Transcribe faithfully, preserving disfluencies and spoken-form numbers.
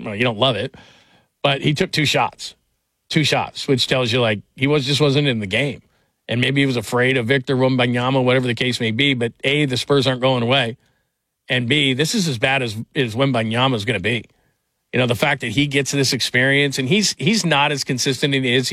well, you don't love it, but he took two shots, two shots, which tells you like he was just wasn't in the game. And maybe he was afraid of Victor Wembanyama, whatever the case may be. But A, the Spurs aren't going away. And B, this is as bad as, as Wembanyama is going to be. You know, the fact that he gets this experience, and he's he's not as consistent as he is.